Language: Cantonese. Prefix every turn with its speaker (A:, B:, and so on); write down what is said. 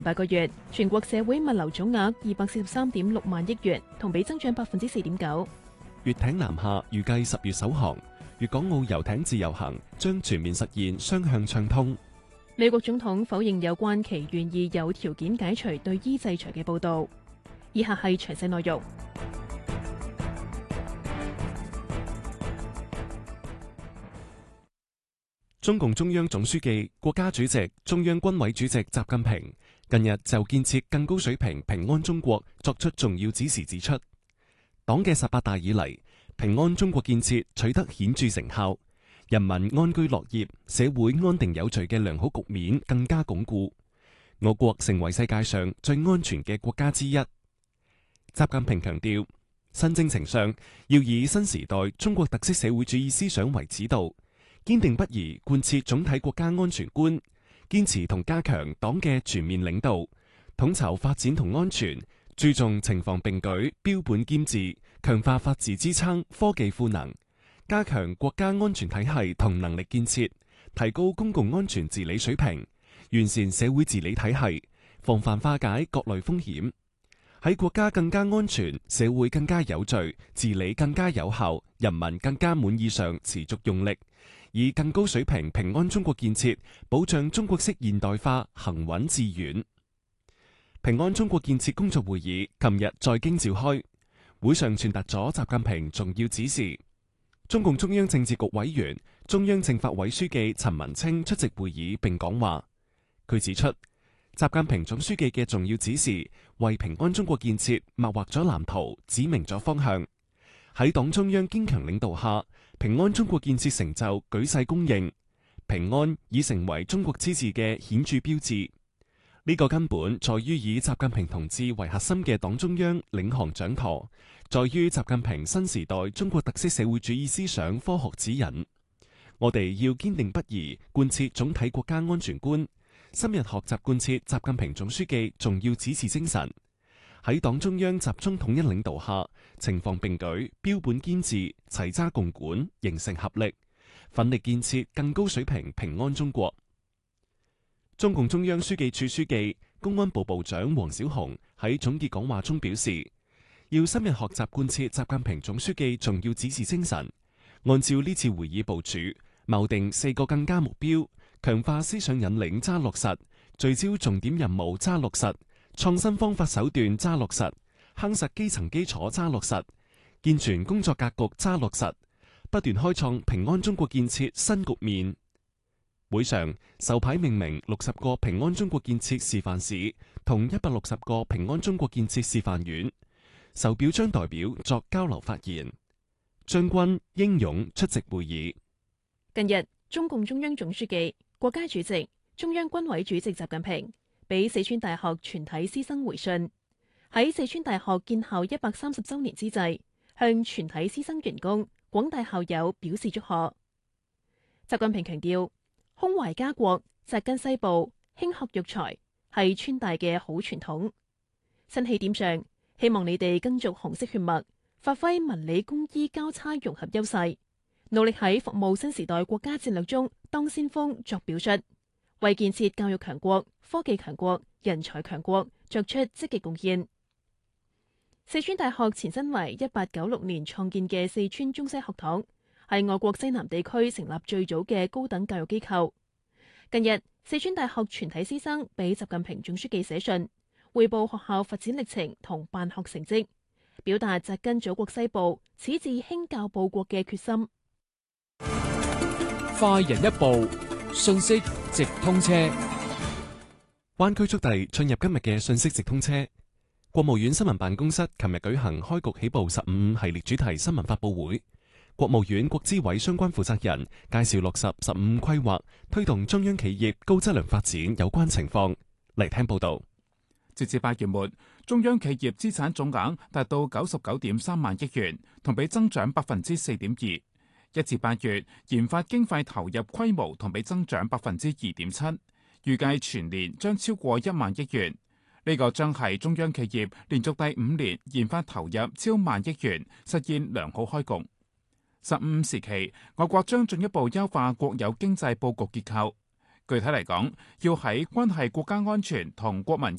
A: 8個月，全國社會物流總額243.6萬億元，同比增長4.9%。
B: 粵艇南下預計10月首航，粵港澳遊艇自由行將全面實現雙向暢通。
A: 美國總統否認有關其願意有條件解除對伊制裁嘅報導。以下係詳細內容。
B: 中共中央總書記、國家主席、中央軍委主席習近平近日就建設更高水平平安中國作出重要指示，指出，黨嘅18大以嚟，平安中國建設取得顯著成效，人民安居樂業、社會安定有序嘅良好局面更加鞏固，我國成為世界上最安全嘅國家之一。習近平強調，新征程上要以新時代中國特色社會主義思想為指導，堅定不移貫徹總體國家安全觀，堅持同加強黨嘅全面領導，統籌發展同安全，注重情況並舉、標本兼治，強化法治支撐、科技賦能，加強國家安全體系同能力建設，提高公共安全治理水平，完善社會治理體系，防範化解各類風險。喺國家更加安全、社會更加有序、治理更加有效、人民更加滿意上持續用力，以更高水平平安中國建設保障中國式現代化行穩致遠。平安中國建設工作會議琴日在京召開，會上傳達咗習近平重要指示。中共中央政治局委員、中央政法委書記陳文清出席會議並講話。佢指出，習近平總書記嘅重要指示為平安中國建設擘劃咗藍圖，指明咗方向。喺黨中央堅強領導下，平安中國建設成就舉世公認，平安已成為中國之治嘅顯著標誌。呢個根本在於以習近平同志為核心嘅黨中央領航掌舵，在於習近平新時代中國特色社會主義思想科學指引。我哋要堅定不移貫徹總體國家安全觀，深入學習貫徹習近平總書記重要指示精神，喺黨中央集中統一領導下，情況並舉、標本兼治、齊揸共管，形成合力，奮力建設更高水平平安中國。中共中央書記處書記、公安部部長王小洪喺總結講話中表示，要深入學習貫徹習近平總書記重要指示精神，按照呢次會議部署，謀定4個更加目標，強化思想引領揸落實，聚焦重點任務揸落實，創新方法手段揸落實，夯實基層基礎揸落實，健全工作格局揸落實，不斷開創平安中國建設新局面。會上授牌命名60個平安中國建設示範市同160個平安中國建設示範縣，受表彰代表作交流發言。張軍、英勇出席會議。
A: 近日，中共中央總書記、國家主席、中央軍委主席習近平俾四川大學全體師生回信，喺四川大學建校130週年之際，向全體師生員工、廣大校友表示祝賀。習近平強調，胸懷家國、扎根西部、興學育才係川大嘅好傳統。新起點上，希望你哋跟足紅色血脈，發揮文理工醫交叉融合優勢，努力喺服務新時代國家戰略中當先鋒作表率，為建設教育強國、科技強國、人才強國作出積極貢獻。四川大學前身為1896年創建嘅四川中西學堂，係我國西南地區成立最早嘅高等教育機構。近日，四川大學全體師生俾習近平總書記寫信，匯報學校發展歷程同辦學成績，表達扎根祖國西部、矢志興教報國嘅決心。
C: 快人一步，信息直通車。
B: 灣區速遞進入今日嘅信息直通車。國務院新聞辦公室琴日舉行開局起步15系列主題新聞發佈會。國務院國資委相關負責人介紹落實15規劃，推動中央企業高質量發展有關情況。嚟聽報道。
C: 截至8月末，中央企業資產總額達到99.3萬億元，同比增長4.2%。1至8月，研發經費投入規模同比增長2.7%，預計全年將超過1萬億元。呢個將係中央企業連續第5年研發投入超萬億元，實現良好開局。15時期，我國將進一步優化國有經濟佈局結構。 具體嚟講，要喺關係國家安全同國民